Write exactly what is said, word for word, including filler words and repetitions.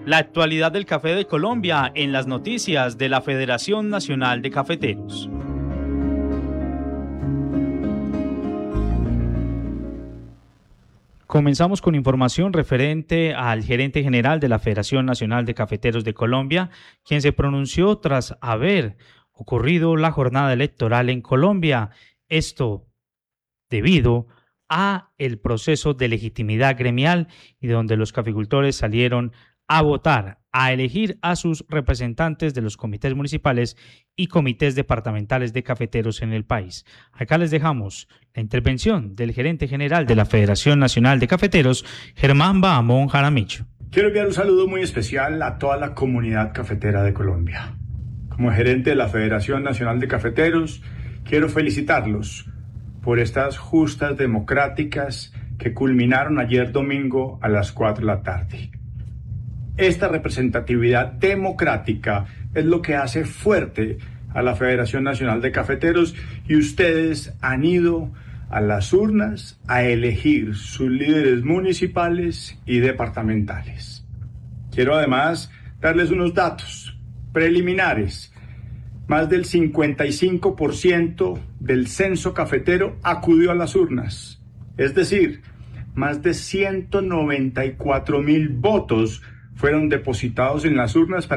La actualidad del café de Colombia en las noticias de la Federación Nacional de Cafeteros. Comenzamos con información referente al gerente general de la Federación Nacional de Cafeteros de Colombia, quien se pronunció tras haber ocurrido la jornada electoral en Colombia. Esto debido a el proceso de legitimidad gremial y donde los caficultores salieron a votar, a elegir a sus representantes de los comités municipales y comités departamentales de cafeteros en el país. Acá les dejamos la intervención del gerente general de la Federación Nacional de Cafeteros, Germán Bahamón Jaramillo. Quiero enviar un saludo muy especial a toda la comunidad cafetera de Colombia. Como gerente de la Federación Nacional de Cafeteros, quiero felicitarlos por estas justas democráticas que culminaron ayer domingo a las cuatro de la tarde. Esta representatividad democrática es lo que hace fuerte a la Federación Nacional de Cafeteros y ustedes han ido a las urnas a elegir sus líderes municipales y departamentales. Quiero además darles unos datos preliminares. Más del cincuenta y cinco por ciento del censo cafetero acudió a las urnas. Es decir, más de ciento noventa y cuatro mil votos fueron depositados en las urnas para